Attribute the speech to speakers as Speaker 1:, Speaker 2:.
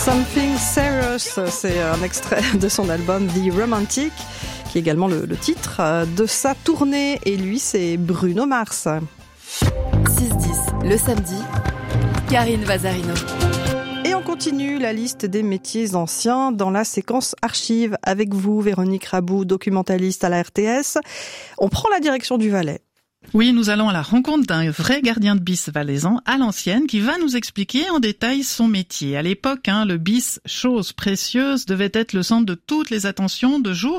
Speaker 1: Something Serious, c'est un extrait de son album The Romantic, qui est également le titre de sa tournée. Et lui, c'est Bruno Mars.
Speaker 2: 6-10, le samedi, Karine Vazarino.
Speaker 1: Et on continue la liste des métiers anciens dans la séquence archives avec vous, Véronique Rabou, documentaliste à la RTS. On prend la direction du Valais.
Speaker 3: Oui, nous allons à la rencontre d'un vrai gardien de bis valaisan à l'ancienne qui va nous expliquer en détail son métier. À l'époque, le bis, chose précieuse, devait être le centre de toutes les attentions de jour